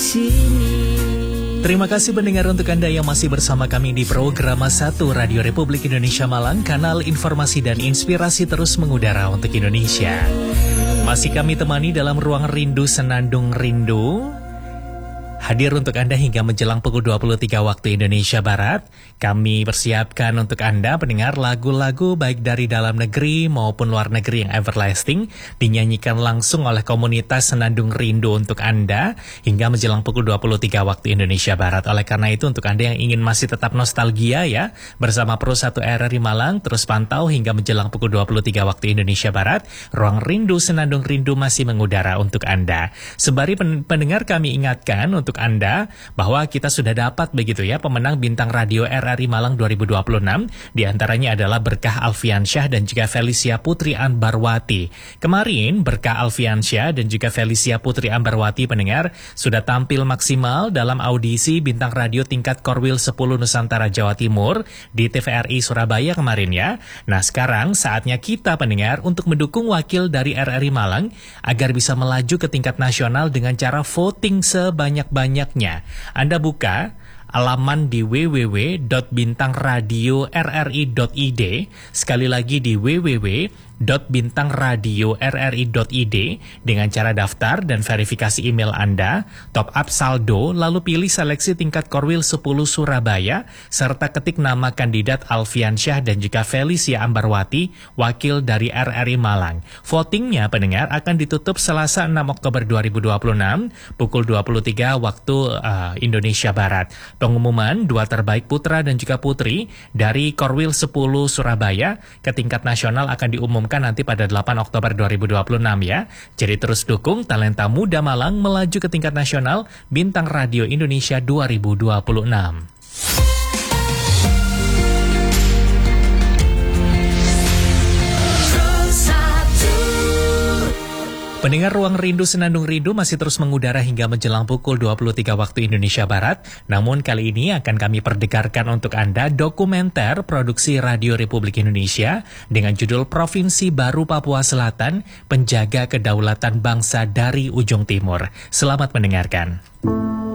Terima kasih pendengar untuk Anda yang masih bersama kami di program 1 Radio Republik Indonesia Malang, kanal informasi dan inspirasi terus mengudara untuk Indonesia. Masih kami temani dalam ruang rindu Senandung Rindu. Hadir untuk Anda hingga menjelang pukul 23 waktu Indonesia Barat. Kami persiapkan untuk Anda pendengar lagu-lagu baik dari dalam negeri maupun luar negeri yang everlasting dinyanyikan langsung oleh komunitas Senandung Rindu untuk Anda hingga menjelang pukul 23 waktu Indonesia Barat. Oleh karena itu untuk Anda yang ingin masih tetap nostalgia ya bersama Pro 1 RRI Malang, terus pantau hingga menjelang pukul 23 waktu Indonesia Barat. Ruang rindu Senandung Rindu masih mengudara untuk Anda. Sembari pendengar kami ingatkan untuk Anda bahwa kita sudah dapat begitu ya pemenang bintang radio RRI Malang 2026. Di antaranya adalah Berkah Alfiansyah dan juga Felicia Putri Ambarwati. Kemarin Berkah Alfiansyah dan juga Felicia Putri Ambarwati pendengar sudah tampil maksimal dalam audisi bintang radio tingkat Korwil 10 Nusantara Jawa Timur di TVRI Surabaya kemarin ya. Nah sekarang saatnya kita pendengar untuk mendukung wakil dari RRI Malang agar bisa melaju ke tingkat nasional dengan cara voting sebanyak-banyaknya. Anda buka alaman di www.bintangradiorri.id, sekali lagi di www.bintangradiorri.id dengan cara daftar dan verifikasi email Anda, top up saldo, lalu pilih seleksi tingkat Korwil 10 Surabaya, serta ketik nama kandidat Alfiansyah dan juga Felicia Ambarwati, wakil dari RRI Malang. Votingnya pendengar akan ditutup Selasa 6 Oktober 2026, pukul 23 waktu Indonesia Barat. Pengumuman 2 terbaik putra dan juga putri dari Korwil 10 Surabaya ke tingkat nasional akan diumumkan nanti pada 8 Oktober 2026 ya. Jadi terus dukung talenta muda Malang melaju ke tingkat nasional Bintang Radio Indonesia 2026. Pendengar Ruang Rindu Senandung Rindu masih terus mengudara hingga menjelang pukul 23 waktu Indonesia Barat. Namun kali ini akan kami perdengarkan untuk Anda dokumenter produksi Radio Republik Indonesia dengan judul Provinsi Baru Papua Selatan, Penjaga Kedaulatan Bangsa dari Ujung Timur. Selamat mendengarkan.